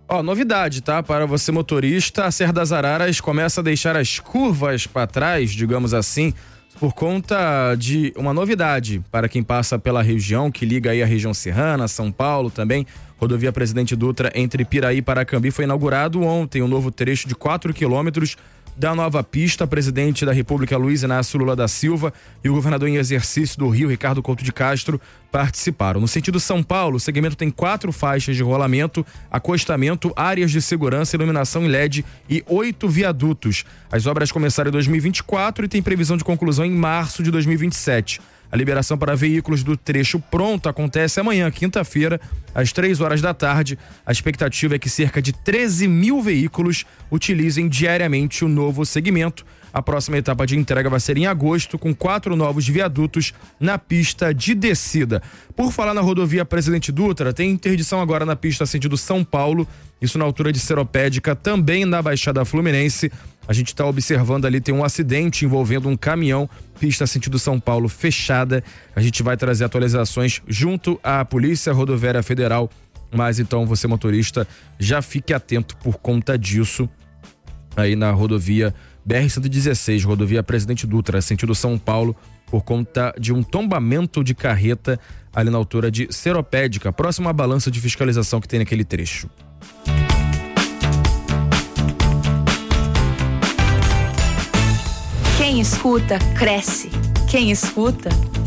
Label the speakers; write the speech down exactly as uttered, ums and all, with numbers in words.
Speaker 1: Ó, novidade, tá? Para você motorista, a Serra das Araras começa a deixar as curvas para trás, digamos assim, por conta de uma novidade para quem passa pela região, que liga aí a região serrana, São Paulo também. Rodovia Presidente Dutra entre Piraí e Paracambi foi inaugurado ontem um novo trecho de quatro quilômetros da nova pista. Presidente da República Luiz Inácio Lula da Silva e o governador em exercício do Rio, Ricardo Couto de Castro, participaram. No sentido São Paulo, o segmento tem quatro faixas de rolamento, acostamento, áreas de segurança, iluminação em L E D e oito viadutos. As obras começaram em dois mil e vinte e quatro e tem previsão de conclusão em março de dois mil e vinte e sete. A liberação para veículos do trecho pronto acontece amanhã, quinta-feira, às três horas da tarde. A expectativa é que cerca de treze mil veículos utilizem diariamente o novo segmento. A próxima etapa de entrega vai ser em agosto, com quatro novos viadutos na pista de descida. Por falar na rodovia Presidente Dutra, tem interdição agora na pista sentido São Paulo, isso na altura de Seropédica, também na Baixada Fluminense. A gente está observando ali, tem um acidente envolvendo um caminhão, pista sentido São Paulo fechada. A gente vai trazer atualizações junto à Polícia Rodoviária Federal, mas então você motorista já fique atento por conta disso aí na rodovia B R cento e dezesseis, rodovia Presidente Dutra, sentido São Paulo, por conta de um tombamento de carreta ali na altura de Seropédica, próximo à balança de fiscalização que tem naquele trecho.
Speaker 2: Quem escuta, cresce. Quem escuta,